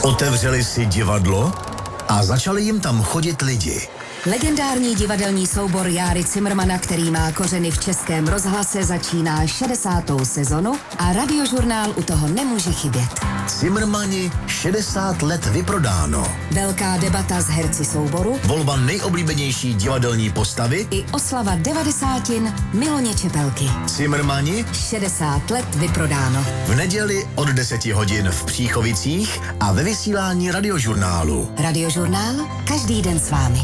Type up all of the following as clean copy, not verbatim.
Otevřeli si divadlo a začali jim tam chodit lidi. Legendární divadelní soubor Járy Cimrmana, který má kořeny v Českém rozhlase, začíná 60. sezonu a Radiožurnál u toho nemůže chybět. Cimrmani 60 let vyprodáno. Velká debata s herci souboru, Volba nejoblíbenější divadelní postavy i oslava 90. Miloně Čepelky. Cimrmani 60 let vyprodáno. v neděli od 10 hodin v Příchovicích a ve vysílání Radiožurnálu. Radiožurnál každý den s vámi.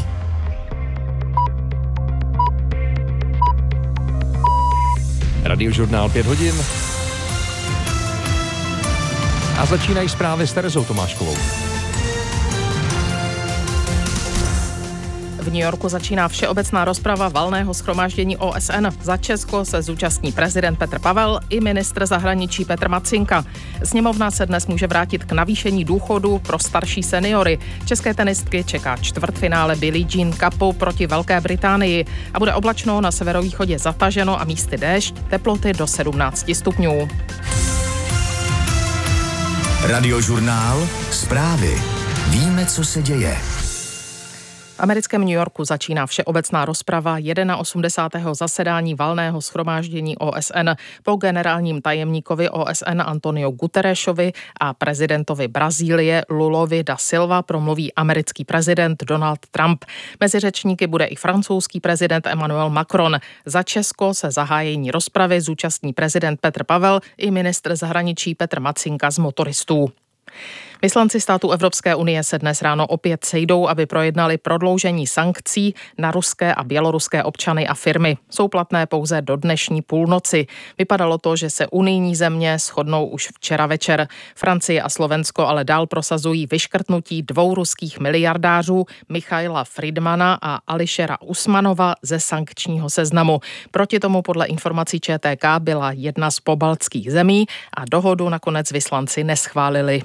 Radiožurnál 5 hodin. A začínají zprávy s Terezou Tomáškovou. V New Yorku začíná všeobecná rozprava valného shromáždění OSN. Za Česko se zúčastní prezident Petr Pavel i ministr zahraničí Petr Macinka. Sněmovna se dnes může vrátit k navýšení důchodu pro starší seniory. České tenistky čeká čtvrtfinále Billie Jean Cupu proti Velké Británii a bude oblačno, na severovýchodě zataženo a místy déšť, teploty do 17 stupňů. Radiožurnál, zprávy. Víme, co se děje. V americkém New Yorku začíná všeobecná rozprava 81. zasedání valného shromáždění OSN. Po generálním tajemníkovi OSN Antonio Guterresovi a prezidentovi Brazílie Lulovi da Silva promluví americký prezident Donald Trump. Mezi řečníky bude i francouzský prezident Emmanuel Macron. Za Česko se zahájení rozpravy zúčastní prezident Petr Pavel i ministr zahraničí Petr Macinka z Motoristů. Vyslanci států Evropské unie se dnes ráno opět sejdou, aby projednali prodloužení sankcí na ruské a běloruské občany a firmy. Jsou platné pouze do dnešní půlnoci. Vypadalo to, že se unijní země shodnou už včera večer. Francie a Slovensko ale dál prosazují vyškrtnutí 2 ruských miliardářů Michaila Friedmana a Ališera Usmanova ze sankčního seznamu. Proti tomu podle informací ČTK byla jedna z pobaltských zemí a dohodu nakonec vyslanci neschválili.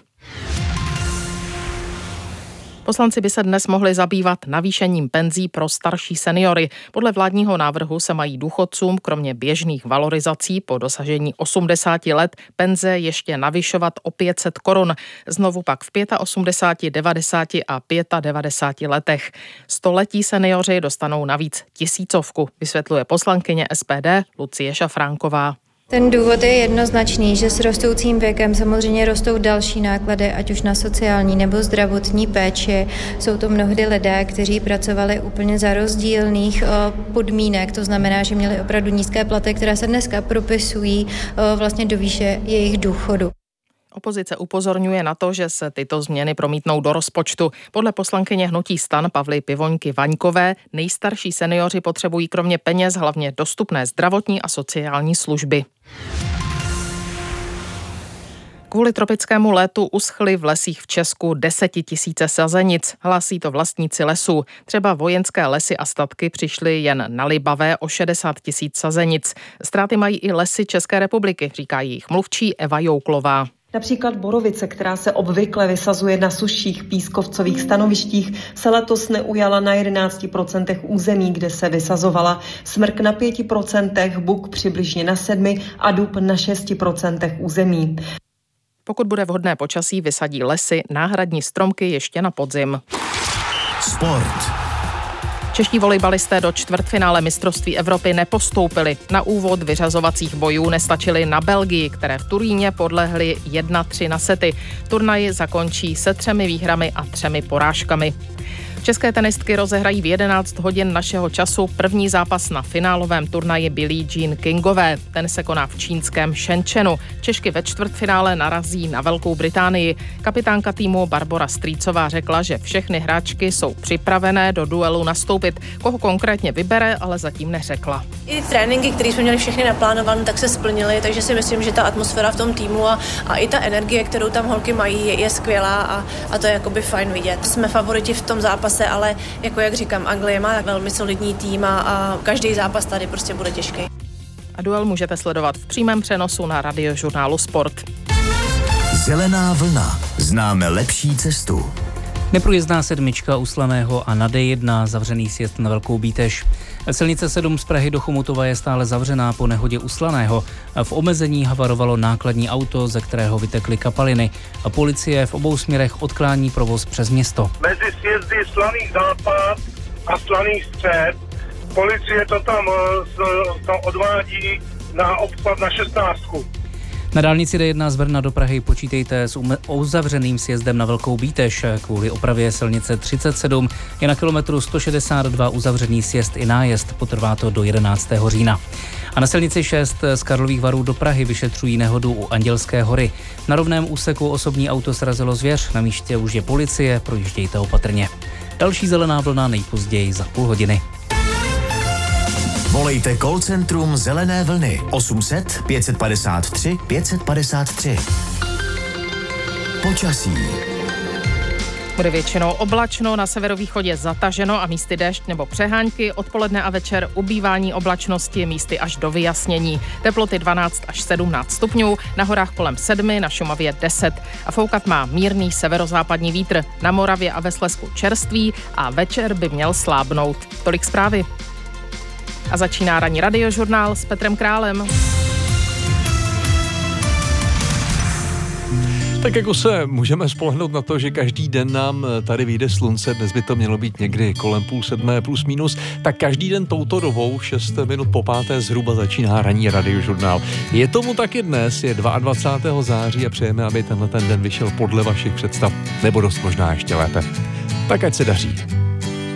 Poslanci by se dnes mohli zabývat navýšením penzí pro starší seniory. Podle vládního návrhu se mají důchodcům kromě běžných valorizací po dosažení 80 let penze ještě navyšovat o 500 korun. Znovu pak v 85, 90 a 95 letech. Století seniori dostanou navíc 1000, vysvětluje poslankyně SPD Lucie Šafránková. Ten důvod je jednoznačný, že s rostoucím věkem samozřejmě rostou další náklady, ať už na sociální nebo zdravotní péči. Jsou to mnohdy lidé, kteří pracovali úplně za rozdílných podmínek, to znamená, že měli opravdu nízké platy, které se dneska propisují vlastně do výše jejich důchodu. Opozice upozorňuje na to, že se tyto změny promítnou do rozpočtu. Podle poslankyně hnutí STAN Pavly Pivoňky Vaňkové nejstarší seniori potřebují kromě peněz hlavně dostupné zdravotní a sociální služby. Kvůli tropickému létu uschly v lesích v Česku 10 000 sazenic, hlásí to vlastníci lesů. Třeba Vojenské lesy a statky přišly jen na Libavé o 60 000 sazenic. Ztráty mají i lesy České republiky, říká jejich mluvčí Eva Jouklová. Například borovice, která se obvykle vysazuje na suších pískovcových stanovištích, se letos neujala na 11% území, kde se vysazovala. Smrk na 5%, buk přibližně na 7% a dub na 6% území. Pokud bude vhodné počasí, vysadí lesy náhradní stromky ještě na podzim. Sport. Čeští volejbalisté do čtvrtfinále mistrovství Evropy nepostoupili. Na úvod vyřazovacích bojů nestačili na Belgii, které v Turíně podlehly 1-3 na sety. Turnaj zakončí se 3 výhrami a 3 porážkami. České tenistky rozehrají v 11 hodin našeho času první zápas na finálovém turnaji Billie Jean Kingové. Ten se koná v čínském Shenzhenu. Češky ve čtvrtfinále narazí na Velkou Británii. Kapitánka týmu Barbora Strýcová řekla, že všechny hráčky jsou připravené do duelu nastoupit. Koho konkrétně vybere, ale zatím neřekla. I tréninky, které jsme měli všechny naplánované, tak se splnily, takže si myslím, že ta atmosféra v tom týmu a i ta energie, kterou tam holky mají, je skvělá a to je jakoby fajn vidět. Jsme favoriti v tom zápase, ale jako jak říkám, Anglie má velmi solidní tým a každý zápas tady prostě bude těžký. A duel můžete sledovat v přímém přenosu na Radiožurnálu Sport. Zelená vlna. Známe lepší cestu. Neprůjezdná 7 u Slaného a na D1 zavřený sjezd na Velkou Bítež. Silnice 7 z Prahy do Chomutova je stále zavřená po nehodě u Slaného. V omezení havarovalo nákladní auto, ze kterého vytekly kapaliny. Policie v obou směrech odklání provoz přes město. Mezi sjezdy Slaný západ a Slaný střed policie to tam odvádí na obchvat na 16. Na dálnici D1 z Brna do Prahy počítejte s uzavřeným sjezdem na Velkou Bítež. Kvůli opravě silnice 37 je na kilometru 162 uzavřený sjezd i nájezd. Potrvá to do 11. října. A na silnici 6 z Karlových Varů do Prahy vyšetřují nehodu u Andělské hory. Na rovném úseku osobní auto srazilo zvěř, na místě už je policie, projíždějte opatrně. Další zelená vlna nejpozději za půl hodiny. Volejte call centrum Zelené vlny 800 553 553. Počasí. Bude většinou oblačno, na severovýchodě zataženo a místy déšť nebo přehánky. Odpoledne a večer ubývání oblačnosti, místy až do vyjasnění. Teploty 12 až 17 stupňů, na horách kolem 7, na Šumavě 10. A foukat má mírný severozápadní vítr. Na Moravě a ve Slezsku čerstvý a večer by měl slábnout. Tolik zprávy. A začíná ranní radiožurnál s Petrem Králem. Tak jako se můžeme spolehnout na to, že každý den nám tady vyjde slunce, dnes by to mělo být někdy kolem 6:30 plus minus, tak každý den touto dobou 6 minut po 5. zhruba začíná ranní radiožurnál. Je tomu taky dnes, je 22. září a přejeme, aby tenhle ten den vyšel podle vašich představ, nebo dost možná ještě lépe. Tak ať se daří.